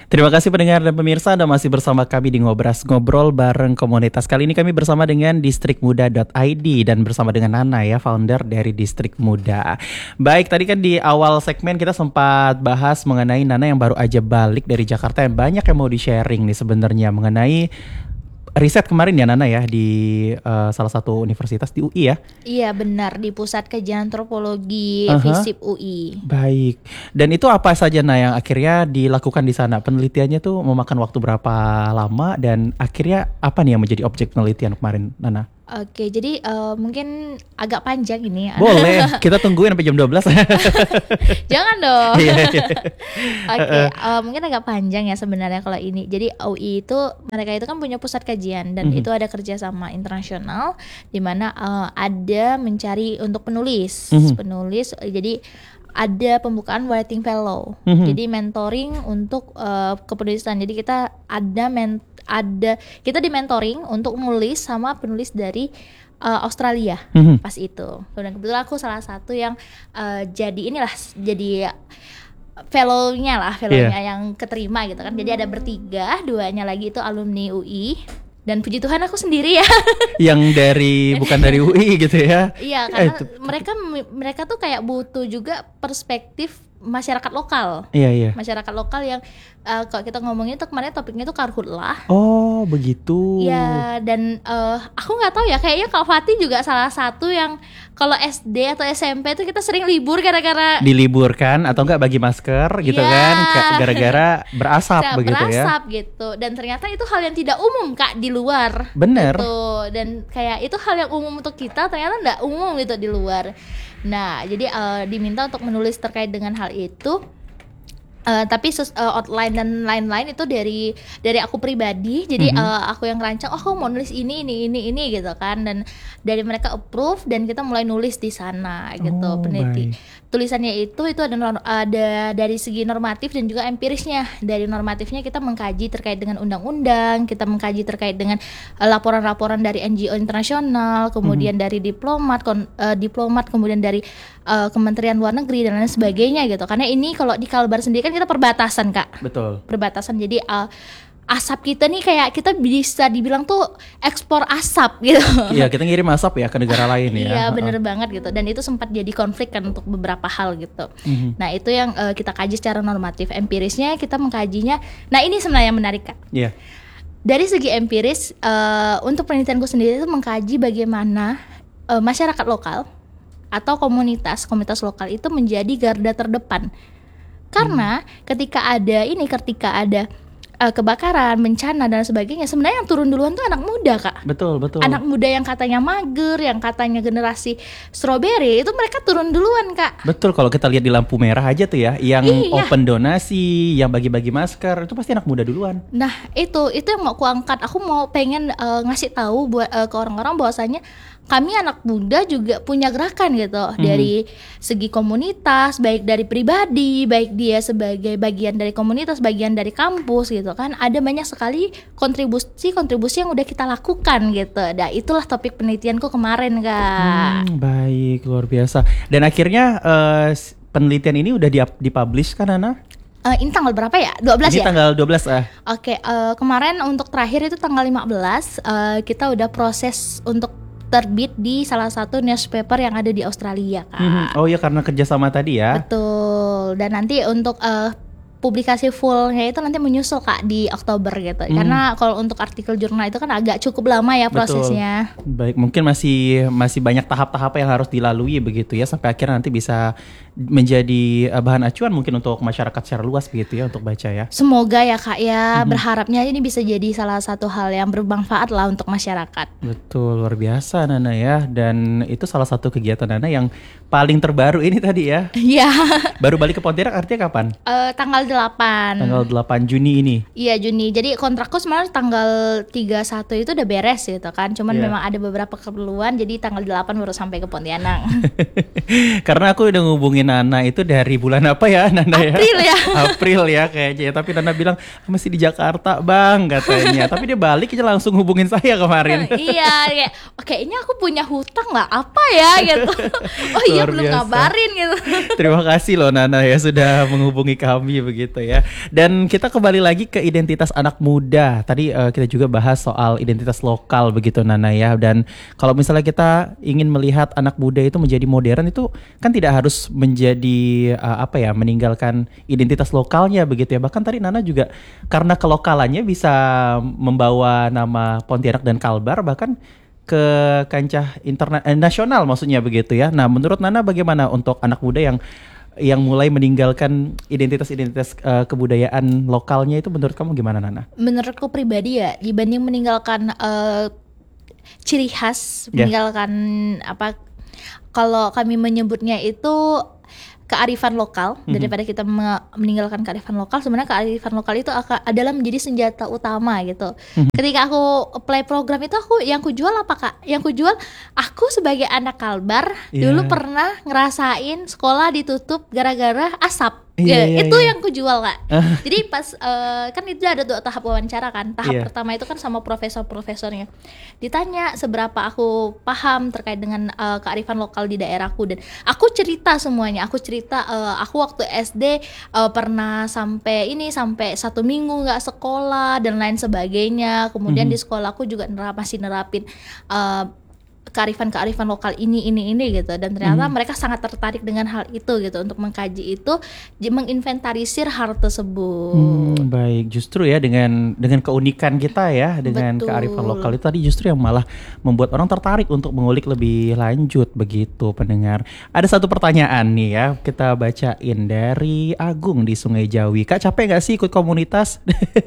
Terima kasih pendengar dan pemirsa, Anda masih bersama kami di Ngobras, ngobrol bareng komunitas. Kali ini kami bersama dengan distrikmuda.id dan bersama dengan Nana ya, founder dari Distrik Muda. Baik, tadi kan di awal segmen kita sempat bahas mengenai Nana yang baru aja balik dari Jakarta, yang banyak yang mau di-sharing nih sebenarnya mengenai riset kemarin ya Nana ya di salah satu universitas di UI ya. Iya benar, di Pusat Kajian Antropologi FISIP UI. Baik. Dan itu apa saja yang akhirnya dilakukan di sana? Penelitiannya tuh memakan waktu berapa lama dan akhirnya apa nih yang menjadi objek penelitian kemarin, Nana? Oke, jadi mungkin agak panjang ini. Boleh, kita tungguin sampai jam 12. Jangan dong. Iya. Oke, mungkin agak panjang ya sebenarnya kalau ini. Jadi UI itu, mereka itu kan punya pusat kajian dan itu ada kerjasama internasional di mana ada mencari untuk penulis. Jadi ada pembukaan writing fellow. Jadi mentoring untuk kepenulisan. Jadi kita kita di mentoring untuk nulis sama penulis dari Australia pas itu. Dan kebetulan aku salah satu yang jadi fellow-nya yang keterima gitu kan. Jadi ada bertiga, duanya lagi itu alumni UI. Dan puji Tuhan aku sendiri ya. Yang bukan dari UI gitu ya. Iya, karena mereka tuh kayak butuh juga perspektif masyarakat lokal. Iya. Masyarakat lokal yang kalau kita ngomongin tuh kemarin topiknya tuh karhutlah. Oh, begitu. Iya, dan aku nggak tahu ya, kayaknya Kak Fatih juga salah satu yang kalau SD atau SMP tuh kita sering libur gara-gara diliburkan atau enggak bagi masker gitu kan, gara-gara berasap begitu ya. Berasap gitu. Dan ternyata itu hal yang tidak umum Kak di luar. Bener. Gitu. Dan kayak itu hal yang umum untuk kita, ternyata enggak umum gitu di luar. Nah, jadi diminta untuk menulis terkait dengan hal itu. Tapi outline dan lain-lain itu dari aku pribadi. Jadi aku yang rancang, aku mau nulis ini gitu kan. Dan dari mereka approve dan kita mulai nulis di sana gitu. Peneliti. Tulisannya itu ada dari segi normatif dan juga empirisnya. Dari normatifnya kita mengkaji terkait dengan undang-undang, kita mengkaji terkait dengan laporan-laporan dari NGO internasional, kemudian dari diplomat, kemudian dari Kementerian Luar Negeri dan lain sebagainya gitu. Karena ini kalau di Kalbar sendiri kan kita perbatasan Kak. Betul. Perbatasan, jadi asap kita nih kayak kita bisa dibilang tuh ekspor asap gitu. Iya, kita ngirim asap ya ke negara lain ya. Iya bener banget gitu. Dan itu sempat jadi konflik kan untuk beberapa hal gitu. Nah itu yang kita kaji secara normatif. Empirisnya kita mengkajinya. Nah ini sebenarnya yang menarik Kak. Iya. Dari segi empiris untuk penelitianku sendiri itu mengkaji bagaimana masyarakat lokal atau komunitas lokal itu menjadi garda terdepan. Karena ketika ada kebakaran, bencana dan sebagainya, sebenarnya yang turun duluan tuh anak muda Kak. Betul. Anak muda yang katanya mager, yang katanya generasi strawberry, itu mereka turun duluan Kak. Betul, kalau kita lihat di lampu merah aja tuh ya, yang open donasi, yang bagi-bagi masker, itu pasti anak muda duluan. Nah itu yang mau aku angkat. Aku mau pengen ngasih tahu buat ke orang-orang bahwasanya kami anak muda juga punya gerakan gitu. Dari segi komunitas, baik dari pribadi, baik dia sebagai bagian dari komunitas, bagian dari kampus gitu kan. Ada banyak sekali kontribusi yang udah kita lakukan gitu. Nah itulah topik penelitianku kemarin Kak. Baik, luar biasa. Dan akhirnya penelitian ini udah dipublish kan Nana? Ini tanggal berapa ya? 12 ini ya? Tanggal 12 Oke, kemarin untuk terakhir itu tanggal 15 kita udah proses untuk terbit di salah satu newspaper yang ada di Australia Kak. Oh iya, karena kerjasama tadi ya. Betul. Dan nanti untuk publikasi fullnya itu nanti menyusul Kak di Oktober gitu. Karena kalau untuk artikel jurnal itu kan agak cukup lama ya prosesnya. Betul. Baik, mungkin masih banyak tahap-tahap yang harus dilalui begitu ya, sampai akhirnya nanti bisa menjadi bahan acuan mungkin untuk masyarakat secara luas begitu ya, untuk baca ya. Semoga ya Kak ya, berharapnya ini bisa jadi salah satu hal yang bermanfaat lah untuk masyarakat. Betul, luar biasa Nana ya. Dan itu salah satu kegiatan Nana yang paling terbaru ini tadi ya. Iya. Baru balik ke Pontianak artinya kapan? Tanggal 8. Tanggal 8 Juni ini. Iya Juni. Jadi kontrakku sebenarnya tanggal 31 itu udah beres gitu kan. Cuman memang ada beberapa keperluan, jadi tanggal 8 baru sampai ke Pontianak. Karena aku udah ngubungin Nana itu dari bulan apa ya Nana ya? April ya. April ya kayaknya. Tapi Nana bilang masih di Jakarta Bang katanya. Tapi dia balik aja langsung hubungin saya kemarin. Iya, kayaknya aku punya hutang lah apa ya gitu. Oh iya, belum ngabarin gitu. Terima kasih loh Nana ya sudah menghubungi kami begitu. begitu ya. Dan kita kembali lagi ke identitas anak muda. Tadi kita juga bahas soal identitas lokal begitu Nana ya. Dan kalau misalnya kita ingin melihat anak muda itu menjadi modern, itu kan tidak harus menjadi meninggalkan identitas lokalnya begitu ya. Bahkan tadi Nana juga karena kelokalannya bisa membawa nama Pontianak dan Kalbar bahkan ke kancah nasional maksudnya begitu ya. Nah, menurut Nana bagaimana untuk anak muda yang mulai meninggalkan identitas kebudayaan lokalnya itu, menurut kamu gimana Nana? Menurutku pribadi ya, dibanding meninggalkan ciri khas, meninggalkan kalau kami menyebutnya itu kearifan lokal, daripada kita meninggalkan kearifan lokal, sebenarnya kearifan lokal itu adalah menjadi senjata utama gitu. Ketika aku apply program itu, yang kujual apa Kak? Yang kujual, aku sebagai anak Kalbar dulu pernah ngerasain sekolah ditutup gara-gara asap. Itu yang kujual Kak. Jadi pas kan itu ada 2 tahap wawancara kan. Tahap pertama itu kan sama profesornya. Ditanya seberapa aku paham terkait dengan kearifan lokal di daerahku, dan aku cerita semuanya. Aku waktu SD pernah sampai 1 minggu nggak sekolah dan lain sebagainya. Kemudian di sekolahku juga masih nerapin kearifan lokal ini gitu, dan ternyata mereka sangat tertarik dengan hal itu gitu, untuk mengkaji itu, menginventarisir hal tersebut. Baik, justru ya dengan keunikan kita ya, dengan kearifan lokal itu tadi justru yang malah membuat orang tertarik untuk mengulik lebih lanjut begitu pendengar. Ada satu pertanyaan nih ya, kita bacain dari Agung di Sungai Jawi. Kak, capek nggak sih ikut komunitas?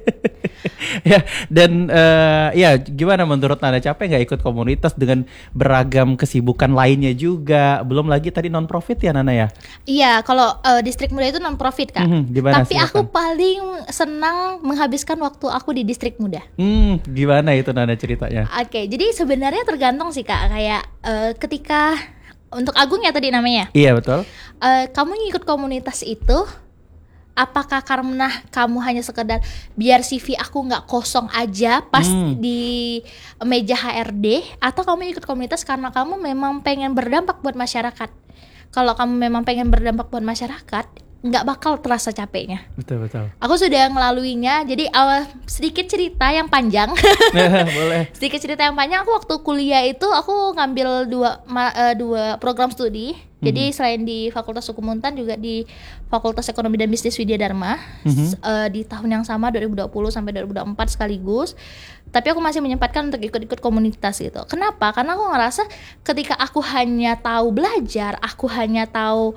Ya, dan gimana menurut Nana, capek nggak ikut komunitas dengan beragam kesibukan lainnya juga, belum lagi tadi non profit ya Nana ya? Iya, kalau Distrik Muda itu non profit Kak. Tapi aku paling senang menghabiskan waktu aku di Distrik Muda. Gimana itu Nana ceritanya? Oke, jadi sebenarnya tergantung sih Kak, kayak ketika untuk Agung ya tadi namanya. Iya betul. Kamu ngikut komunitas itu, apakah karena kamu hanya sekedar biar CV aku nggak kosong aja pas di meja HRD, atau kamu ikut komunitas karena kamu memang pengen berdampak buat masyarakat? Kalau kamu memang pengen berdampak buat masyarakat, nggak bakal terasa capeknya. Betul. Aku sudah ngelaluinya. Jadi sedikit cerita yang panjang. Boleh. Sedikit cerita yang panjang. Aku waktu kuliah itu aku ngambil dua program studi. Jadi selain di Fakultas Hukum Untan, juga di Fakultas Ekonomi dan Bisnis Widya Dharma, di tahun yang sama 2020 sampai 2024 sekaligus. Tapi aku masih menyempatkan untuk ikut-ikut komunitas gitu. Kenapa? Karena aku ngerasa ketika aku hanya tahu belajar, aku hanya tahu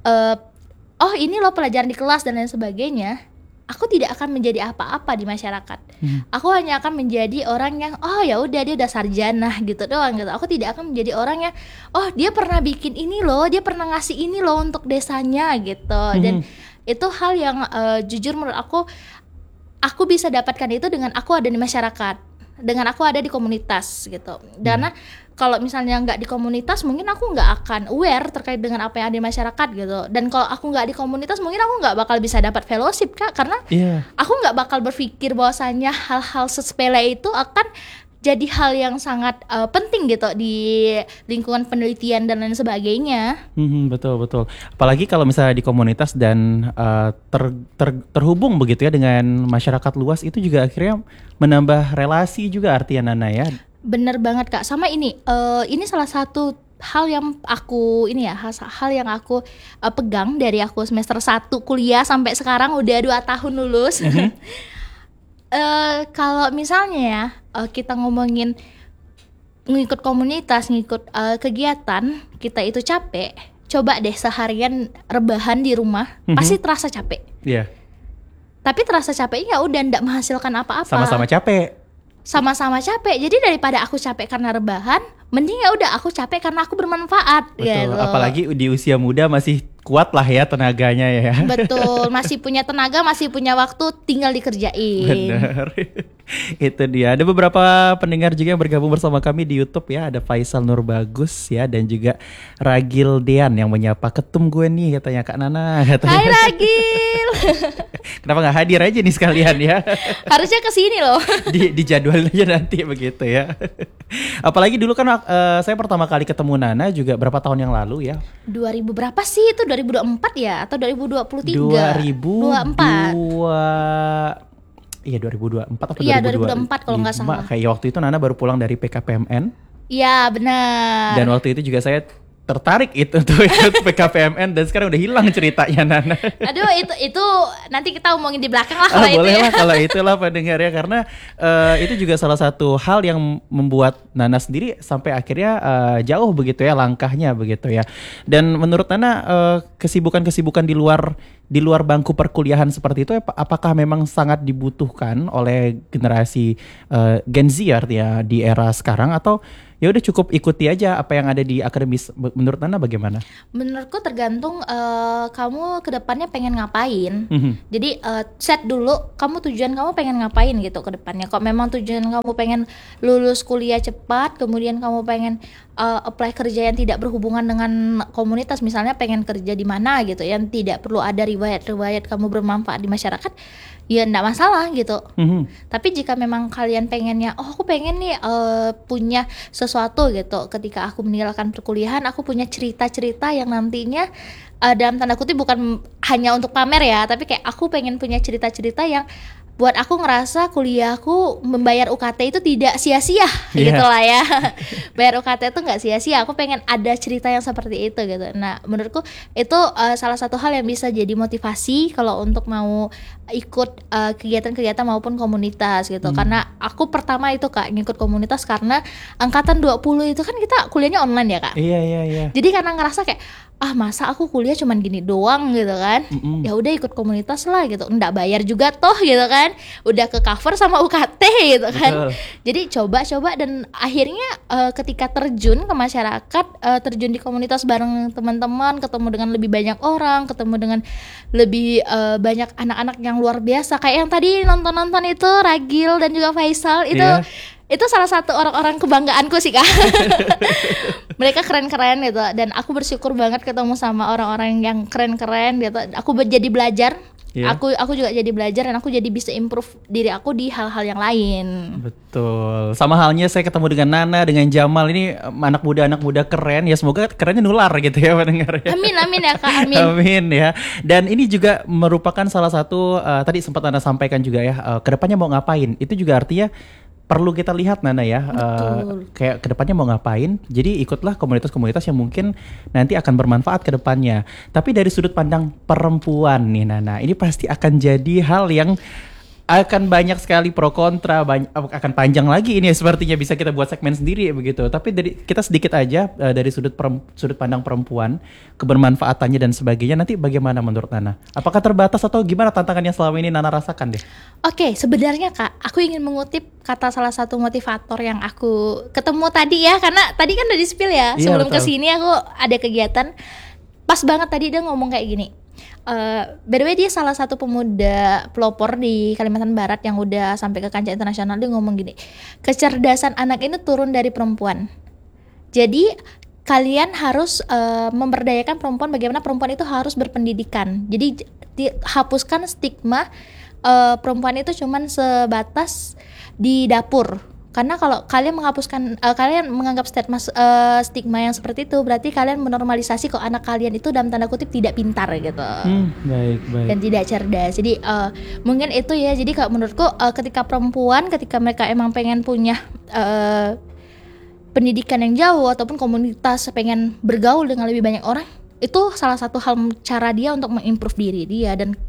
oh ini loh pelajaran di kelas dan lain sebagainya, aku tidak akan menjadi apa-apa di masyarakat. Aku hanya akan menjadi orang yang ya udah dia udah sarjana gitu doang gitu. Aku tidak akan menjadi orang yang dia pernah bikin ini loh, dia pernah ngasih ini loh untuk desanya gitu. Dan itu hal yang jujur menurut aku bisa dapatkan itu dengan aku ada di masyarakat, dengan aku ada di komunitas gitu. Karena kalau misalnya nggak di komunitas, mungkin aku nggak akan aware terkait dengan apa yang ada di masyarakat gitu. Dan kalau aku nggak di komunitas, mungkin aku nggak bakal bisa dapat fellowship Kak, karena aku nggak bakal berpikir bahwasanya hal-hal sepele itu akan jadi hal yang sangat penting gitu di lingkungan penelitian dan lain sebagainya. Betul. Apalagi kalau misalnya di komunitas dan terhubung begitu ya dengan masyarakat luas, itu juga akhirnya menambah relasi juga artinya Nana ya. Bener banget Kak. Sama ini salah satu hal yang aku hal yang aku pegang dari aku semester 1 kuliah sampai sekarang udah 2 tahun lulus. Kalau misalnya ya kita ngomongin ngikut komunitas, ngikut kegiatan, kita itu capek. Coba deh seharian rebahan di rumah, pasti terasa capek. Iya. Tapi terasa capeknya udah nggak menghasilkan apa-apa. Sama-sama capek. Jadi daripada aku capek karena rebahan, mending ya udah aku capek karena aku bermanfaat. Betul. Gitu. Apalagi di usia muda masih kuat lah ya tenaganya ya. Betul, masih punya tenaga, masih punya waktu, tinggal dikerjain. Benar. Itu dia. Ada beberapa pendengar juga yang bergabung bersama kami di YouTube ya. Ada Faisal Nurbagus ya, dan juga Ragil Dean yang menyapa, ketum gue nih katanya Kak Nana katanya. Hai Ragil. Kenapa nggak hadir aja nih sekalian ya? Harusnya ke sini loh. Dijadwalin aja nanti begitu ya. Apalagi dulu kan saya pertama kali ketemu Nana juga berapa tahun yang lalu ya? 2000 berapa sih itu? 2024 ya atau 2023? 2024. Iya 2024 atau 2024 Iya 2024 kalau nggak salah. Kayak waktu itu Nana baru pulang dari PKPMN. Iya benar. Dan waktu itu juga saya tertarik itu untuk ikut PKPMN dan sekarang udah hilang ceritanya Nana. Aduh itu nanti kita omongin di belakang lah kalau itu boleh ya. lah kalau itulah pendengar ya, karena itu juga salah satu hal yang membuat Nana sendiri sampai akhirnya jauh begitu ya langkahnya begitu ya. Dan menurut Nana kesibukan-kesibukan di luar bangku perkuliahan seperti itu apakah memang sangat dibutuhkan oleh generasi Gen Z artinya di era sekarang, atau ya udah cukup ikuti aja apa yang ada di akademis? Menurut Nana bagaimana? Menurutku tergantung kamu kedepannya pengen ngapain. Mhm. Jadi set dulu kamu tujuan kamu pengen ngapain gitu ke depannya. Kok memang tujuan kamu pengen lulus kuliah cepat, kemudian kamu pengen apply kerja yang tidak berhubungan dengan komunitas, misalnya pengen kerja di mana gitu yang tidak perlu ada riwayat-riwayat kamu bermanfaat di masyarakat, ya enggak masalah gitu. Mhm. Tapi jika memang kalian pengennya, oh aku pengen nih punya sesuatu gitu, ketika aku meninggalkan perkuliahan aku punya cerita-cerita yang nantinya dalam tanda kutip bukan hanya untuk pamer ya, tapi kayak aku pengen punya cerita-cerita yang buat aku ngerasa kuliahku membayar UKT itu tidak sia-sia gitu lah ya. Bayar UKT itu nggak sia-sia, aku pengen ada cerita yang seperti itu gitu. Nah menurutku itu salah satu hal yang bisa jadi motivasi kalau untuk mau ikut kegiatan-kegiatan maupun komunitas gitu. Karena aku pertama itu Kak ngikut komunitas karena angkatan 20 itu kan kita kuliahnya online ya Kak. Iya. Jadi karena ngerasa kayak masa aku kuliah cuman gini doang gitu kan. Ya udah ikut komunitas lah gitu. Nggak bayar juga toh gitu kan. Udah ke cover sama UKT gitu kan. Betul. Jadi coba dan akhirnya ketika terjun ke masyarakat, terjun di komunitas bareng teman-teman, ketemu dengan lebih banyak orang, ketemu dengan lebih banyak anak-anak yang luar biasa kayak yang tadi nonton-nonton itu Ragil dan juga Faisal itu. Iya. Itu salah satu orang-orang kebanggaanku sih Kak. Mereka keren-keren gitu. Dan aku bersyukur banget ketemu sama orang-orang yang keren-keren gitu. Aku jadi belajar. Iya. Aku juga jadi belajar dan aku jadi bisa improve diri aku di hal-hal yang lain. Betul. Sama halnya saya ketemu dengan Nana, dengan Jamal, ini anak muda keren ya, semoga kerennya nular gitu ya pendengar ya. Amin ya Kak, amin. Amin ya. Dan ini juga merupakan salah satu tadi sempat Nana sampaikan juga ya, kedepannya mau ngapain. Itu juga artinya perlu kita lihat Nana ya, kayak kedepannya mau ngapain. Jadi ikutlah komunitas-komunitas yang mungkin nanti akan bermanfaat kedepannya. Tapi dari sudut pandang perempuan nih Nana, ini pasti akan jadi hal yang akan banyak sekali pro kontra, akan panjang lagi ini sepertinya, bisa kita buat segmen sendiri begitu. Tapi kita sedikit aja dari sudut pandang perempuan, kebermanfaatannya dan sebagainya. Nanti bagaimana menurut Nana? Apakah terbatas atau gimana tantangan yang selama ini Nana rasakan deh? Oke, sebenarnya Kak, aku ingin mengutip kata salah satu motivator yang aku ketemu tadi ya, karena tadi kan udah di-spill ya. Iya, Sebelum betul. kesini aku ada kegiatan, pas banget tadi dia ngomong kayak gini. By the way dia salah satu pemuda pelopor di Kalimantan Barat yang udah sampai ke kancah internasional. Dia ngomong gini, kecerdasan anak ini turun dari perempuan. Jadi kalian harus memberdayakan perempuan, bagaimana perempuan itu harus berpendidikan. Jadi hapuskan stigma perempuan itu cuman sebatas di dapur. Karena kalau kalian menghapuskan, kalian menganggap stigma yang seperti itu, berarti kalian menormalisasi kok anak kalian itu dalam tanda kutip tidak pintar gitu. Baik. Dan tidak cerdas. Jadi mungkin itu ya. Jadi kalau menurutku ketika perempuan, ketika mereka emang pengen punya pendidikan yang jauh ataupun komunitas, pengen bergaul dengan lebih banyak orang, itu salah satu hal cara dia untuk mengimprove diri dia dan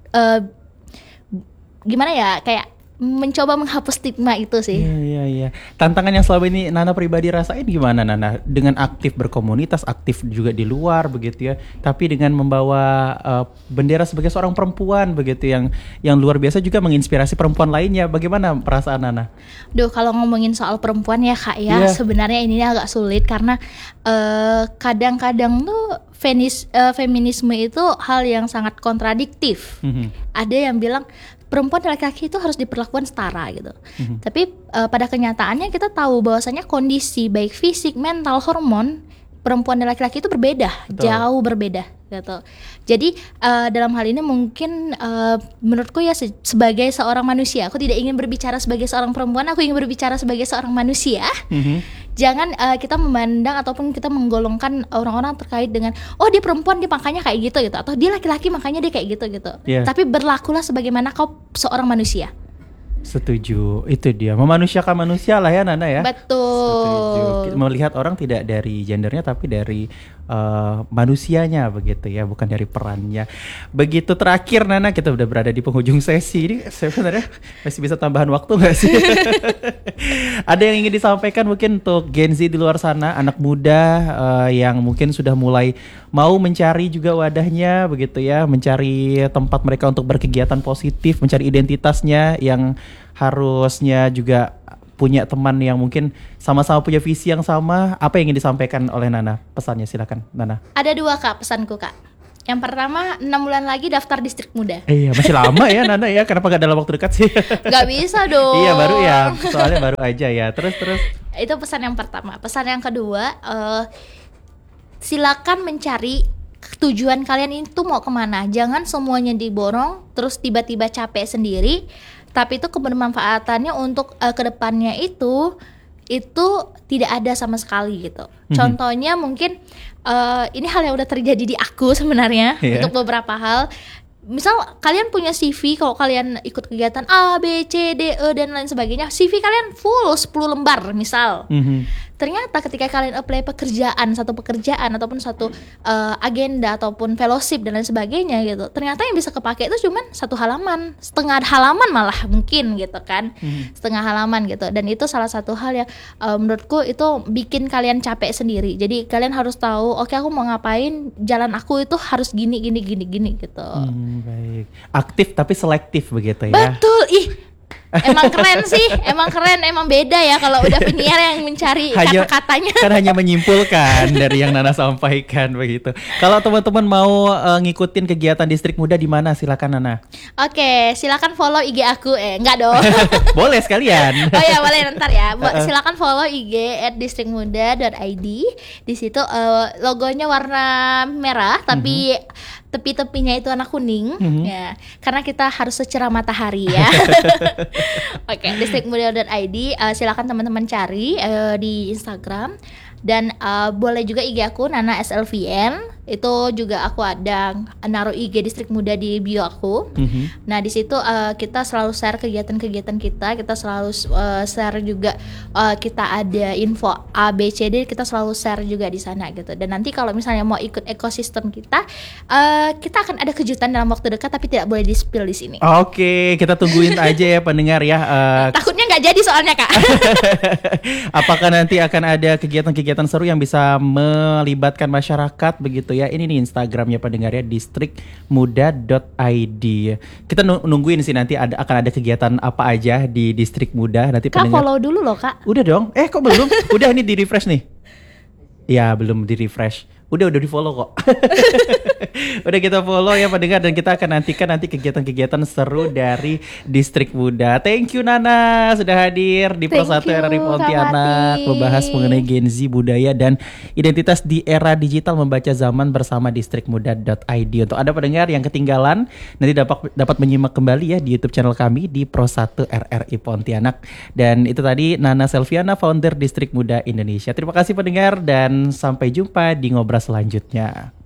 gimana ya, kayak mencoba menghapus stigma itu sih. Iya. Tantangan yang selama ini Nana pribadi rasain gimana Nana? Dengan aktif berkomunitas, aktif juga di luar begitu ya. Tapi dengan membawa bendera sebagai seorang perempuan begitu yang luar biasa, juga menginspirasi perempuan lainnya. Bagaimana perasaan Nana? Kalau ngomongin soal perempuan ya Kak ya, sebenarnya ini agak sulit karena kadang-kadang tuh feminisme itu hal yang sangat kontradiktif. Ada yang bilang perempuan dan laki-laki itu harus diperlakukan setara gitu. Tapi pada kenyataannya kita tahu bahwasanya kondisi baik fisik, mental, hormon perempuan dan laki-laki itu berbeda, Betul. jauh berbeda gitu. Jadi dalam hal ini mungkin menurutku ya sebagai seorang manusia, aku tidak ingin berbicara sebagai seorang perempuan, aku ingin berbicara sebagai seorang manusia. Jangan kita memandang ataupun kita menggolongkan orang-orang terkait dengan oh dia perempuan dia makanya kayak gitu atau dia laki-laki makanya dia kayak gitu. Yeah. Tapi berlakulah sebagaimana kau seorang manusia. Setuju, itu dia memanusiakan manusia lah ya Nana ya. Betul. Setuju. Melihat orang tidak dari gendernya tapi dari manusianya begitu ya, bukan dari perannya. Begitu terakhir Nana, kita udah berada di penghujung sesi ini. Sebenarnya masih bisa tambahan waktu nggak sih? Ada yang ingin disampaikan mungkin untuk Gen Z di luar sana, anak muda yang mungkin sudah mulai mau mencari juga wadahnya begitu ya, mencari tempat mereka untuk berkegiatan positif, mencari identitasnya yang harusnya juga punya teman yang mungkin sama-sama punya visi yang sama. Apa yang ingin disampaikan oleh Nana? Pesannya silakan Nana. Ada 2 Kak pesanku Kak. Yang pertama 6 bulan lagi daftar distrik muda. Iya masih lama ya Nana ya. Kenapa gak dalam waktu dekat sih? Gak bisa dong. Iya baru ya. Soalnya baru aja ya. Terus. Itu pesan yang pertama. Pesan yang kedua, silakan mencari tujuan kalian itu mau kemana. Jangan semuanya diborong terus tiba-tiba capek sendiri. Tapi itu kebermanfaatannya untuk kedepannya itu tidak ada sama sekali gitu. Contohnya mungkin ini hal yang udah terjadi di aku sebenarnya untuk beberapa hal. Misal kalian punya CV, kalau kalian ikut kegiatan A, B, C, D, E dan lain sebagainya, CV kalian full 10 lembar misal. Ternyata ketika kalian apply satu pekerjaan ataupun satu agenda ataupun fellowship dan lain sebagainya gitu, ternyata yang bisa kepake itu cuman 1 halaman, setengah halaman malah mungkin gitu kan, setengah halaman gitu. Dan itu salah satu hal yang menurutku itu bikin kalian capek sendiri. Jadi kalian harus tahu, oke aku mau ngapain, jalan aku itu harus gini gitu. Baik. Aktif tapi selektif begitu ya. Betul, emang keren sih, emang beda ya kalau udah penyiar yang mencari kata-katanya. Kan hanya menyimpulkan dari yang Nana sampaikan begitu. Kalau teman-teman mau ngikutin kegiatan Distrik Muda di mana, silakan Nana. Oke, silakan follow IG aku. Enggak dong. Boleh sekalian. Oh ya, boleh ntar ya. Silakan follow IG @distrikmuda.id. Di situ logonya warna merah tapi tepi-tepinya itu warna kuning ya. Karena kita harus secerah matahari ya. Oke, distrikmuda.id, silakan teman-teman cari di Instagram. Dan boleh juga IG aku Nana SLVN. Itu juga aku ada naruh IG Distrik Muda di bio aku. Nah di situ kita selalu share kegiatan-kegiatan kita selalu share juga kita ada info A B C D, kita selalu share juga di sana gitu. Dan nanti kalau misalnya mau ikut ekosistem kita akan ada kejutan dalam waktu dekat tapi tidak boleh di-spill di sini. Oke, kita tungguin aja ya pendengar ya. Takutnya nggak jadi soalnya Kak. Apakah nanti akan ada kegiatan-kegiatan seru yang bisa melibatkan masyarakat begitu ya? Ini nih Instagramnya pendengar ya, distrikmuda.id. Kita nungguin sih nanti akan ada kegiatan apa aja di Distrik Muda nanti Kak, pendengar. follow dulu loh Kak. Udah dong. Kok belum? Udah ini di refresh nih. Ya belum di refresh. Udah di follow kok. Udah kita follow ya pendengar, dan kita akan nantikan nanti kegiatan-kegiatan seru dari Distrik Muda. Thank you Nana sudah hadir di Pro 1 RRI Pontianak membahas mengenai Gen Z, budaya dan identitas di era digital membaca zaman bersama distrikmuda.id. Untuk Anda pendengar yang ketinggalan, nanti dapat menyimak kembali ya di YouTube channel kami di Pro 1 RRI Pontianak. Dan itu tadi Nana Selviana, founder Distrik Muda Indonesia. Terima kasih pendengar dan sampai jumpa di ngobrol selanjutnya.